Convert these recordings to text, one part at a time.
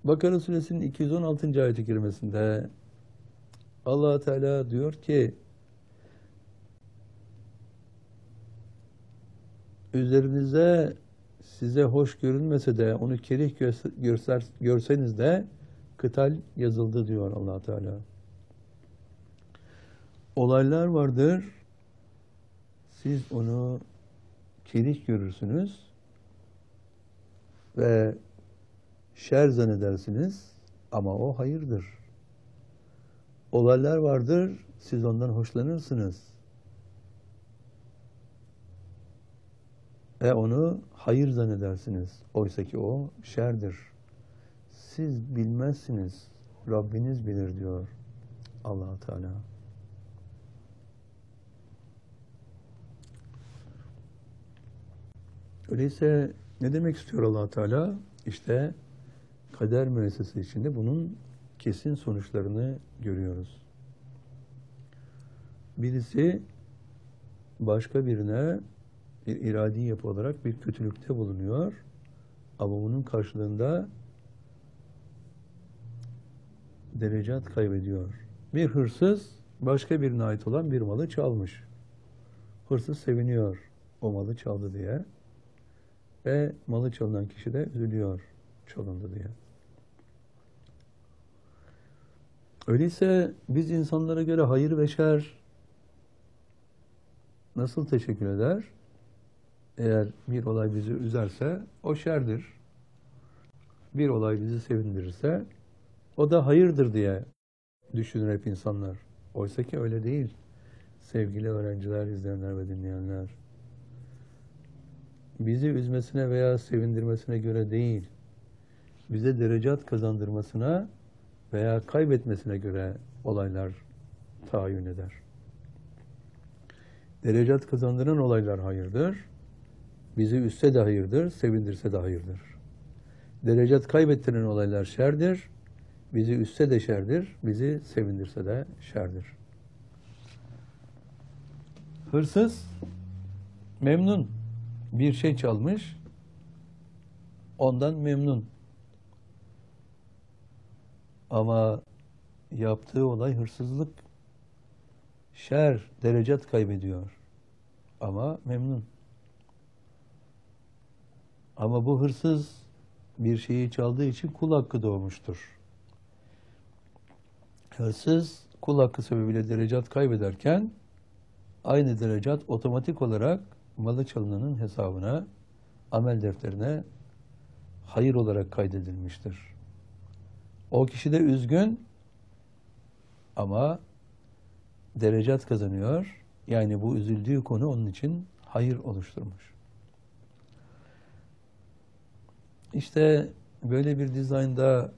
Bakara suresinin 216. ayet-i kerimesinde Allah Teala diyor ki üzerinize size hoş görünmese de onu kerih görseniz de kıtal yazıldı diyor Allah Teala. Olaylar vardır. Siz onu kerih görürsünüz ve şer zannedersiniz ama o hayırdır. Olaylar vardır. Siz ondan hoşlanırsınız. Ve onu hayır zannedersiniz. Oysa ki o şerdir. Siz bilmezsiniz. Rabbiniz bilir diyor Allah Teala. Öyleyse ne demek istiyor Allah Teala? İşte kader müessesesi içinde bunun kesin sonuçlarını görüyoruz. Birisi başka birine bir iradi yapı olarak bir kötülükte bulunuyor. Ama bunun karşılığında derecat kaybediyor. Bir hırsız başka birine ait olan bir malı çalmış. Hırsız seviniyor o malı çaldı diye. Ve malı çalınan kişi de üzülüyor çalındı diye. Öyleyse biz insanlara göre hayır ve şer nasıl teşekkür eder? Eğer bir olay bizi üzerse o şerdir. Bir olay bizi sevindirirse o da hayırdır diye düşünür hep insanlar. Oysa ki öyle değil. Sevgili öğrenciler, izleyenler ve dinleyenler. Bizi üzmesine veya sevindirmesine göre değil, bize derecat kazandırmasına veya kaybetmesine göre olaylar tayin eder. Derecat kazandıran olaylar hayırdır. Bizi üzse de hayırdır, sevindirse de hayırdır. Derecat kaybettiren olaylar şerdir. Bizi üzse de şerdir, bizi sevindirse de şerdir. Hırsız memnun. Bir şey çalmış, ondan memnun. Ama yaptığı olay hırsızlık. Şer, derecat kaybediyor. Ama memnun. Ama bu hırsız bir şeyi çaldığı için kul hakkı doğmuştur. Hırsız kul hakkı sebebiyle derecat kaybederken aynı derecat otomatik olarak malı çalınanın hesabına, amel defterine hayır olarak kaydedilmiştir. O kişi de üzgün ama derecat kazanıyor. Yani bu üzüldüğü konu onun için hayır oluşturmuş. İşte böyle bir dizaynda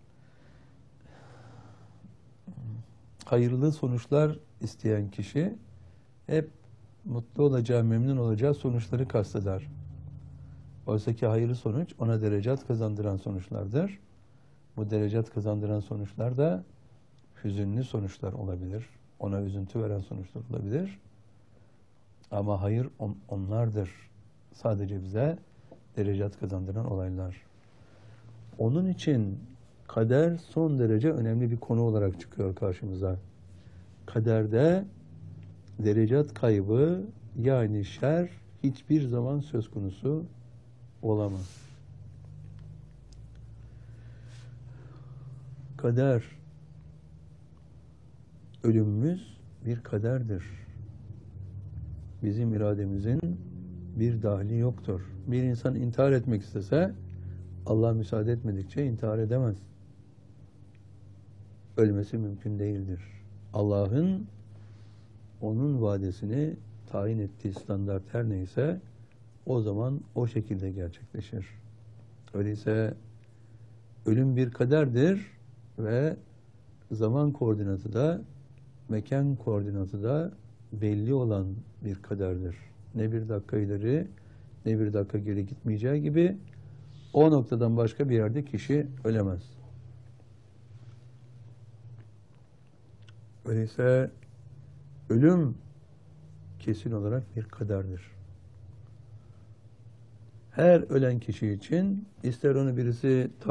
hayırlı sonuçlar isteyen kişi hep mutlu olacağı, memnun olacağı sonuçları kasteder. Oysa ki hayırlı sonuç ona derecat kazandıran sonuçlardır. Bu derecat kazandıran sonuçlar da hüzünlü sonuçlar olabilir. Ona üzüntü veren sonuçlar olabilir. Ama hayır onlardır. Sadece bize derecat kazandıran olaylar. Onun için kader son derece önemli bir konu olarak çıkıyor karşımıza. Kaderde derecat kaybı yani şer hiçbir zaman söz konusu olamaz. Kader, ölümümüz bir kaderdir. Bizim irademizin bir dahli yoktur. Bir insan intihar etmek istese Allah müsaade etmedikçe intihar edemez. Ölmesi mümkün değildir. Allah'ın onun vadesini tayin ettiği standart her neyse o zaman o şekilde gerçekleşir. Öyleyse ölüm bir kaderdir ve zaman koordinatı da mekan koordinatı da belli olan bir kaderdir. Ne bir dakika ileri ne bir dakika geri gitmeyeceği gibi o noktadan başka bir yerde kişi ölemez. Öyleyse ölüm kesin olarak bir kaderdir. Her ölen kişi için ister onu birisi